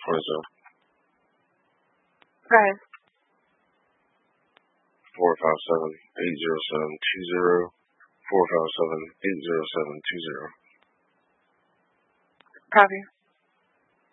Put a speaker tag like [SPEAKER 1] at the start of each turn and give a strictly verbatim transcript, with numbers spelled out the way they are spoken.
[SPEAKER 1] twenty-seven.
[SPEAKER 2] Okay.
[SPEAKER 1] Four five seven eight zero seven two zero. Four five seven eight zero seven two zero.
[SPEAKER 2] Copy.